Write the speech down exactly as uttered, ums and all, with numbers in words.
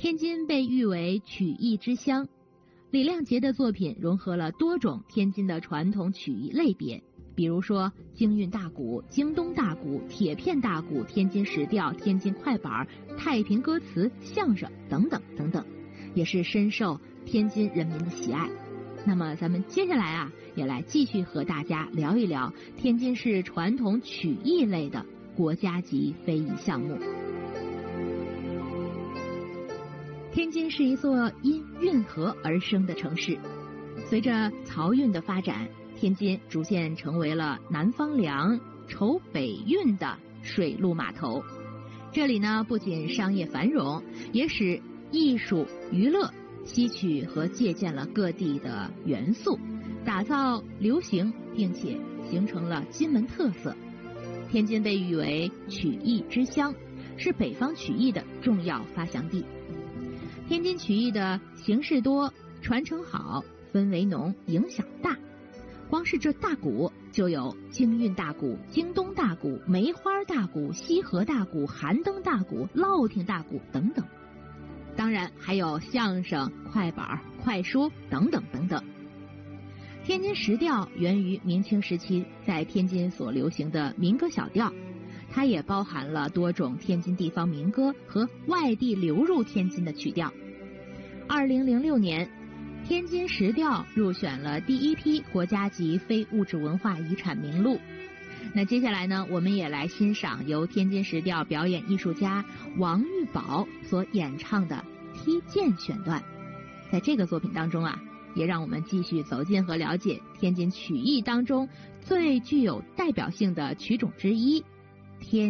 天津被誉为曲艺之乡，李亮杰的作品融合了多种天津的传统曲艺类别，比如说京韵大鼓、京东大鼓、铁片大鼓、天津石调、天津快板、太平歌词、相声等等等等，也是深受天津人民的喜爱。那么咱们接下来啊，也来继续和大家聊一聊天津市传统曲艺类的国家级非遗项目。天津是一座因运河而生的城市，随着漕运的发展，天津逐渐成为了南方粮、筹北运的水陆码头。这里呢，不仅商业繁荣，也使艺术、娱乐吸取和借鉴了各地的元素，打造流行，并且形成了津门特色。天津被誉为曲艺之乡，是北方曲艺的重要发祥地。天津曲艺的形式多、传承好、氛围浓、影响大。光是这大鼓就有京韵大鼓、京东大鼓、梅花大鼓、西河大鼓、寒灯大鼓、烙听大鼓等等。当然还有相声、快板、快书等等等等。天津石调源于明清时期在天津所流行的民歌小调，它也包含了多种天津地方民歌和外地流入天津的曲调。二零零六年，天津石调入选了第一批国家级非物质文化遗产名录。那接下来呢，我们也来欣赏由天津石调表演艺术家王玉宝所演唱的《踢毽》选段。在这个作品当中啊，也让我们继续走进和了解天津曲艺当中最具有代表性的曲种之一——天